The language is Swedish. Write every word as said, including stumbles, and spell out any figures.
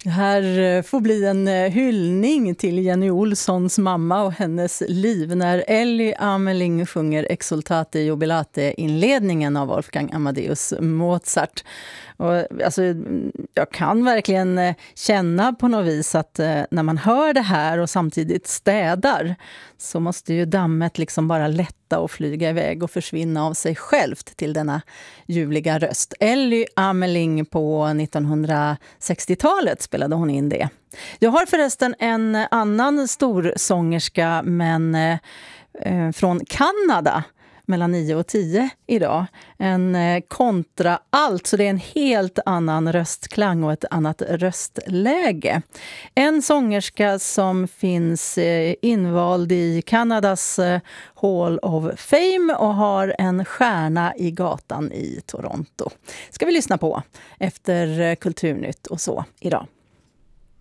Det här får bli en hyllning till Jenny Olssons mamma och hennes liv när Elly Ameling sjunger Exultate Jubilate-inledningen av Wolfgang Amadeus Mozart. Och, alltså, jag kan verkligen känna på något vis att när man hör det här och samtidigt städar så måste ju dammet liksom bara lätta och flyga iväg och försvinna av sig självt till denna ljuvliga röst. Elly Ameling på nittonhundrasextiotalet spelade hon in det. Jag har förresten en annan stor sångerska men eh, från Kanada mellan nio och tio idag. En eh, kontraalt, så det är en helt annan röstklang och ett annat röstläge. En sångerska som finns eh, invald i Kanadas eh, Hall of Fame och har en stjärna i gatan i Toronto. Ska vi lyssna på efter eh, Kulturnytt och så idag.